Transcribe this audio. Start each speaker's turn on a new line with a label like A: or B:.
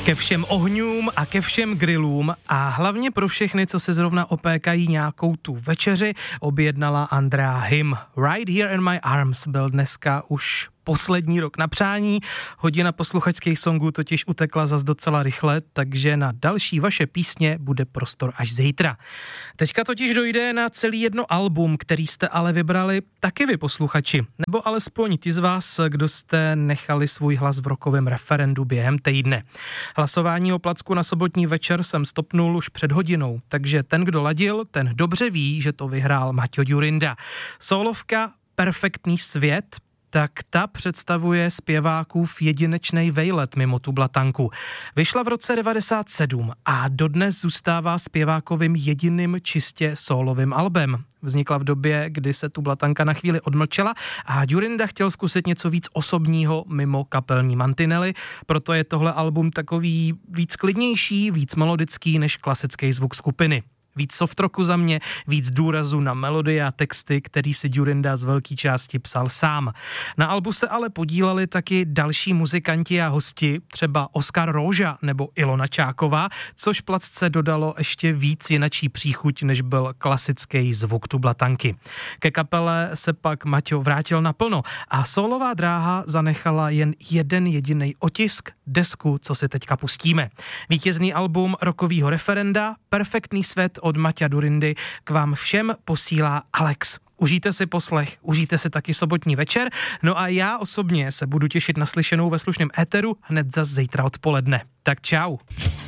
A: Ke všem ohňům a ke všem grillům a hlavně pro všechny, co se zrovna opékají nějakou tu večeři, objednala Andrea Him. Right Here in My Arms byl dneska už poslední rok na přání. Hodina posluchačských songů totiž utekla zas docela rychle, takže na další vaše písně bude prostor až zítra. Teďka totiž dojde na celý jedno album, který jste ale vybrali taky vy posluchači, nebo alespoň ti z vás, kdo jste nechali svůj hlas v rokovém referendu během týdne. Hlasování o placku na sobotní večer jsem stopnul už před hodinou, takže ten, kdo ladil, ten dobře ví, že to vyhrál Maťo Djurinda. Sólovka Perfektní svět, tak ta představuje zpěvákův jedinečnej vejlet mimo tu blatanku. Vyšla v roce 1997 a dodnes zůstává zpěvákovým jediným čistě sólovým albem. Vznikla v době, kdy se tu blatanka na chvíli odmlčela a Djurinda chtěl zkusit něco víc osobního mimo kapelní mantinely, proto je tohle album takový víc klidnější, víc melodický než klasický zvuk skupiny. Víc soft rocku za mě, víc důrazu na melodie a texty, který si Djurinda z velké části psal sám. Na albu se ale podíleli taky další muzikanti a hosti, třeba Oskar Róža nebo Ilona Čáková, což placce dodalo ještě víc jinačí příchuť, než byl klasický zvuk tu blatanky. Ke kapele se pak Maťo vrátil naplno a sólová dráha zanechala jen jeden jediný otisk, desku, co si teďka pustíme. Vítězný album rokovýho referenda Perfektní svět od Maťa Djurindy k vám všem posílá Alex. Užijte si poslech, užijte si taky sobotní večer, no a já osobně se budu těšit na slyšenou ve slušném éteru hned zas zítra odpoledne. Tak čau.